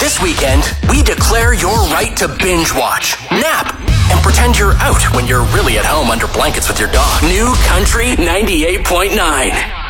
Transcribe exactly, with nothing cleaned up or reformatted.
This weekend, we declare your right to binge watch, nap, and pretend you're out when you're really at home under blankets with your dog. New Country ninety-eight point nine.